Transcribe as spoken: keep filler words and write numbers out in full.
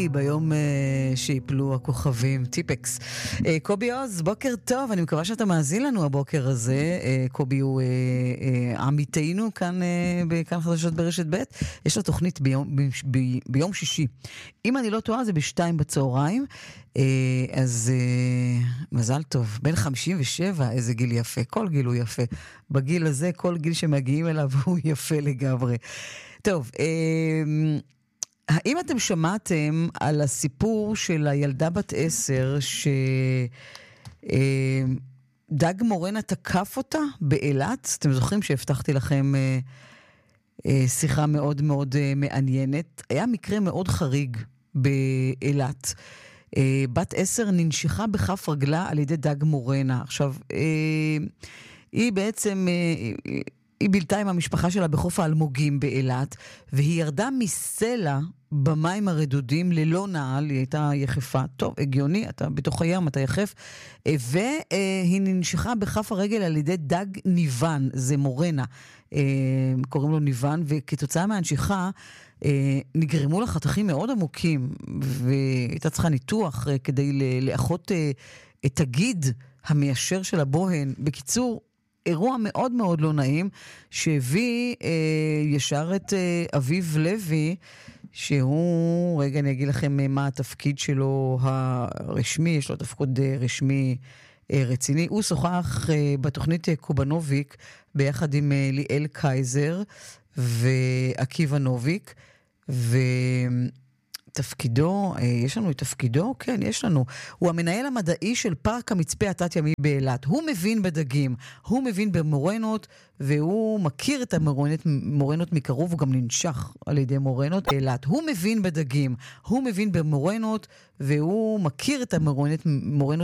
יהי ביום uh, שיפלו הכוכבים, טיפקס. Uh, קובי עוז, בוקר טוב, אני מקווה שאתה מאזין לנו הבוקר הזה. uh, קובי הוא uh, uh, עמיתנו כאן uh, בכאן חדשות ברשת ב'. יש לו תוכנית ביום, ב, ב, ביום שישי. אם אני לא טועה זה בשתיים בצהריים, uh, אז uh, מזל טוב. בן חמישים ושבע, איזה גיל יפה, כל גיל הוא יפה. בגיל הזה, כל גיל שמגיעים אליו הוא יפה לגמרי. טוב, uh, האם אתם שמעתם על הסיפור של הילדה בת עשר שדג מורנה תקף אותה באילת? אתם זוכרים שהבטחתי לכם שיחה מאוד מאוד מעניינת. היה מקרה מאוד חריג באילת. בת עשר ננשכה בכף רגלה על ידי דג מורנה. עכשיו, היא בעצם... היא בילתה עם המשפחה שלה בחוף האלמוגים באילת, והיא ירדה מסלע במים הרדודים ללא נעל, היא הייתה יחפה. טוב, הגיוני, אתה בתוך הים, אתה יחף. והיא ננשכה בכף הרגל על ידי דג ניוון, זה מורנה, קוראים לו ניוון, וכתוצאה מהנשיכה נגרמו לה חתכים מאוד עמוקים, והייתה צריכה ניתוח כדי לאחות את הגיד המיישר של הבוהן. בקיצור, אירוע מאוד מאוד לא נעים, שהביא אה, ישר את אה, אביב לוי, שהוא, רגע אני אגיד לכם מה התפקיד שלו הרשמי, יש לו תפקוד אה, רשמי אה, רציני. הוא שוחח אה, בתוכנית אה, קובנוביק, ביחד עם אה, ליאל קייזר ועקיבא נוביק, ו... תפקידו, יש לנו את תפקידו? כן, יש לנו. הוא המנהל המדעי של פארק המצפה התת-ימי באילת. הוא מבין בדגים, הוא מבין במורנות, והוא מכיר את המורנות, מורנות מקרוב, הוא גם ננשך על ידי מורנות באילת. הוא מבין בדגים, הוא מבין במורנות, והוא מכיר את המורנות, מורנות